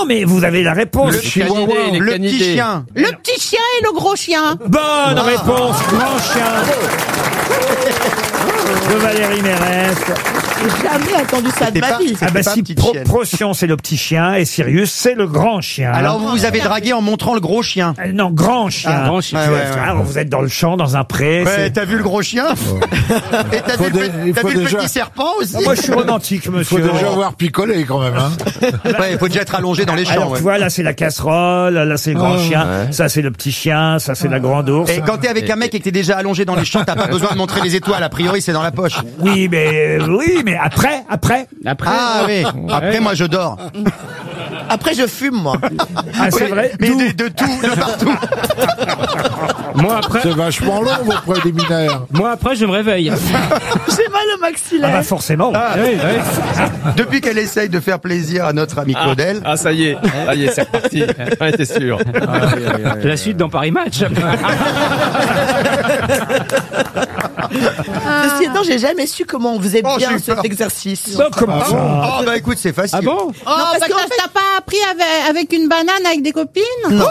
mais vous avez la réponse. Le petit chien. Le petit chien et le gros chien. Bonne réponse, grand chien. De Valérie Mérès. J'ai jamais entendu ça de ma vie. Ah bah si, petite chienne. Procyon c'est le petit chien et Sirius c'est le grand chien. Alors vous avez dragué en montrant le gros chien. Non, grand chien. Grand chien. Ouais, ouais, ouais. Alors, vous êtes dans le champ, dans un pré. Ouais, t'as vu le gros chien? Et t'as vu, il t'as faut vu le déjà- petit serpent aussi? Moi je suis romantique, Faut monsieur. déjà avoir picolé quand même, hein. Ouais, il faut déjà être allongé dans les champs. Alors Ouais. tu vois, là c'est la casserole, là c'est le grand chien, ça c'est le petit chien, ça c'est la grande ours. Et quand t'es avec un mec et que t'es déjà allongé dans les champs, t'as pas besoin de montrer les étoiles. A priori, c'est dans la poche. Oui, mais après. Après, Ah oui. Après, moi, je dors. Après, je fume, moi. Ah, c'est vrai. Mais D'où de tout, de partout. moi après, C'est vachement long, vos préliminaires. je me réveille. J'ai mal au Ah maxillaire. bah forcément. Oui, oui. Depuis qu'elle essaye de faire plaisir à notre ami Claudel. Ah, ça y est, c'est reparti. On était sûr. La suite dans Paris Match. Ceci étant, j'ai jamais su comment on faisait Oh, bien j'ai eu cet peur. exercice. Donc, comment ça Oh, bah écoute, c'est facile. Ah bon? Non, parce Parce qu'en que fait, t'as pas appris avec une banane avec des copines? non.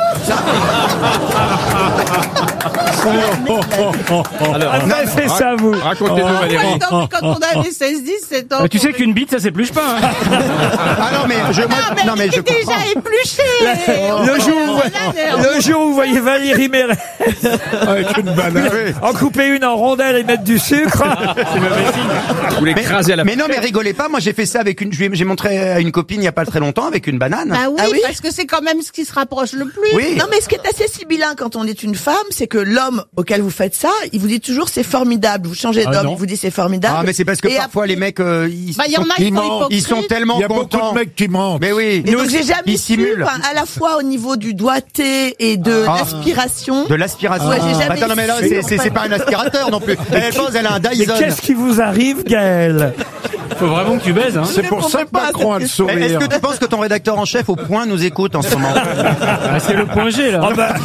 Ah, vous avez fait ça, vous. Racontez-nous, Ouais, Valérie. donc, quand on avait 16-10, c'est donc... Tu sais qu'une bite, ça s'épluche pas. Hein. Ah non, mais je, moi, non, mais je t'es déjà comprends. épluché. Le jour où vous voyez Valérie Mérès Avec une banane. en couper une en rondelles et mettre du sucre. Vous l'écrasez à la Mais non, mais rigolez pas. Moi, j'ai fait ça avec une. J'ai montré à une copine il y a pas très longtemps avec une banane. Bah oui, Ah oui parce que c'est quand même ce qui se rapproche le plus. Oui. Non, mais ce qui est assez sibyllin quand on est une femme, c'est que l'homme auquel vous faites ça, il vous dit toujours c'est formidable. Vous changez d'homme, il vous dit c'est formidable. Ah, mais c'est parce que Et parfois les mecs, ils, Bah, il y en a qui sont hypocrites. ils sont tellement Il y a beaucoup contents. de mecs qui mentent. Mais oui. Et donc j'ai jamais ils su, simulent. enfin, à la fois au niveau du doigté et de Ah. l'aspiration. De l'aspiration. Ouais, j'ai jamais Attends, non, mais là, su. c'est pas un aspirateur non plus. Elle pense, elle a un Mais Dyson. qu'est-ce qui vous arrive, Gaël? Faut vraiment que tu baises, hein. C'est pour ça que pas à Macron a cette le question. Est-ce sourire. que tu penses que ton rédacteur en chef au point nous écoute en ce moment? Ah, c'est le point G, là. Oh bah,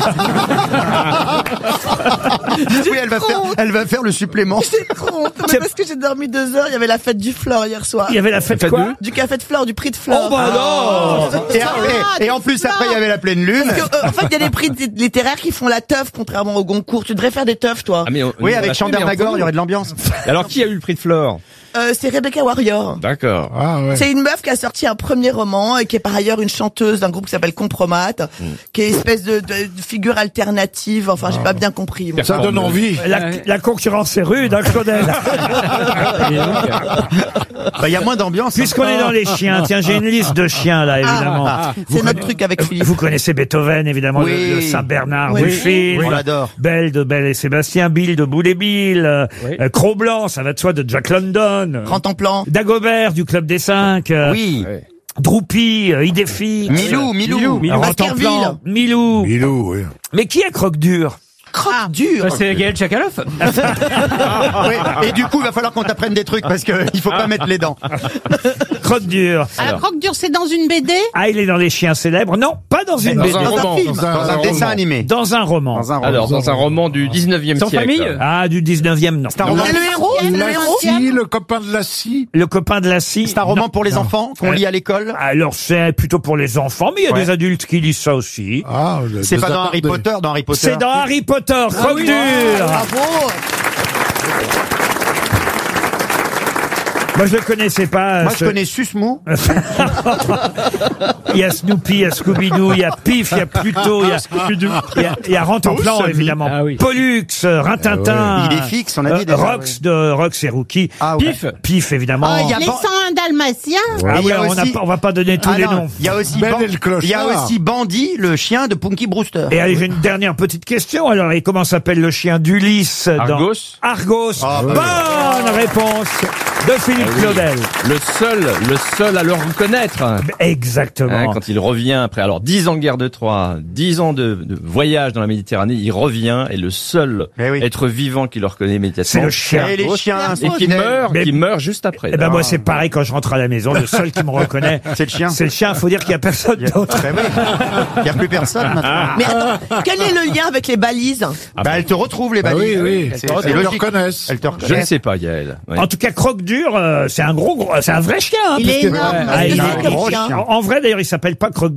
Oui, elle va faire le supplément. J'ai trop honte, mais parce que j'ai dormi 2 heures, il y avait la fête du Flore hier soir. il y avait la fête quoi? Du café de Flore, du prix de Flore. Oh bah non. Et en plus, après, il y avait la pleine lune. Parce que, en fait, il y a des prix littéraires qui font la teuf, contrairement au Goncourt. Tu devrais faire des teufs, toi. Ah, mais Oui, avec Chander Nagor, il y aurait de l'ambiance. Alors, qui a eu le prix de Flore? C'est Rebecca Warrior. D'accord. Ah ouais. C'est une meuf qui a sorti un premier roman et qui est par ailleurs une chanteuse d'un groupe qui s'appelle Compromat, qui est une espèce de figure alternative. Enfin, j'ai pas bien compris. moi. Ça donne envie. La concurrence est rude, hein, Claudel. Bah, il y a moins d'ambiance. Puisqu'on est dans les chiens, tiens, j'ai une liste de chiens, là, évidemment. C'est notre truc avec Philippe. Vous connaissez Beethoven, évidemment, Oui. le Saint-Bernard Oui. du film. On l'adore. Belle de Belle et Sébastien, Bill de Boule et Bill, Cro-Blanc, ça va de soi, de Jack London. Grand en plan. Dagobert du Club des 5. Oui. Droupy, Idéfix. Milou. Baskerville. Milou. Milou, oui. Mais qui est Croque-Dur? Croque dur. Bah, c'est Gaël Tchakaloff. Oui. Et du coup, il va falloir qu'on t'apprenne des trucs parce que il faut pas mettre les dents. Croque-Dur. Alors, Croque-Dur, c'est dans une BD? Ah, il est dans les chiens célèbres? Non, pas dans une BD. Dans un roman. film. Dans un dessin roman. animé. Dans un roman. Alors, dans un roman du 19e Sans siècle. famille? Ah, du 19e, non. C'est un roman. Et le héros, c'est le héros. Lassie, le copain de Lassie. Le copain de la scie. C'est un roman pour les enfants qu'on lit à l'école. Alors, c'est plutôt pour les enfants, mais il y a Ouais. des adultes qui lisent ça aussi. Ah, C'est pas dans Harry Potter. Dans Harry Potter. C'est dans Harry Potter, Croque-Dur. Bravo. Moi, je le connaissais pas. Moi, je connais Susmou. Il y a Snoopy, il y a Scooby-Doo, il y a Pif, il y a Pluto, il y a Rantanplan, évidemment. Ah oui. Pollux, Rintintin. Il est fixe, on a dit déjà. Rox de Rox et Rookie. Ah, ouais. Pif, évidemment. Ah, il y a Les pas- 101 Dalmatiens? Ah Et il y ouais, a aussi- on va pas donner tous Ah les non, noms. il y a aussi Ben et le clochard. il y a aussi Bandy, le chien de Punky Brewster. Et allez, j'ai une dernière petite question. Alors, et comment s'appelle le chien d'Ulysse dans Argos. Argos. Ah, Bonne réponse de Philippe Claudel. Le seul à le reconnaître. Exactement. Hein, quand il revient après, alors 10 ans de guerre de Troie, 10 ans de voyage dans la Méditerranée, il revient et le seul Eh oui. être vivant qui le reconnaît immédiatement. C'est le chien. Et les chiens, Et qui Mais- meurt juste après. Eh ben moi c'est pareil quand je rentre à la maison, le seul qui me reconnaît, C'est le chien. c'est le chien. Faut dire qu'il y a personne d'autre. Ben oui. Il y a plus personne maintenant. Mais attends, quel est le lien avec les balises? Bah, elle te retrouve les Ah balises. oui. C'est Ils le logique. reconnaissent. Elle te Je ne reconnaît. sais pas, Gaël. Ouais. En tout cas, Croque-Dur, c'est un vrai chien. Hein, Il est parce que- énorme. Ah, Il il est est- gros chien. en vrai, d'ailleurs, il s'appelle pas Croque